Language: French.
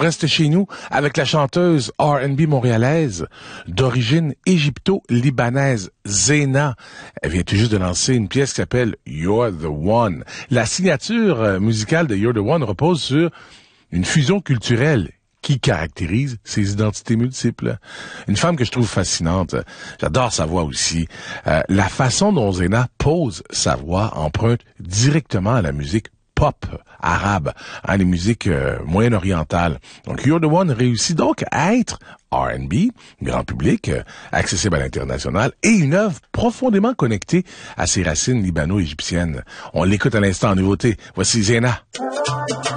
reste chez nous avec la chanteuse R&B montréalaise d'origine égypto-libanaise Zena. Elle vient tout juste de lancer une pièce qui s'appelle You're the One. La signature musicale de You're the One repose sur une fusion culturelle qui caractérise ses identités multiples. Une femme que je trouve fascinante. J'adore sa voix aussi. La façon dont Zena pose sa voix emprunte directement à la musique pop arabe, les musiques moyen-orientales. Donc, You're the One réussit donc à être R&B, grand public, accessible à l'international, et une œuvre profondément connectée à ses racines libano-égyptiennes. On l'écoute à l'instant en nouveauté. Voici Zena.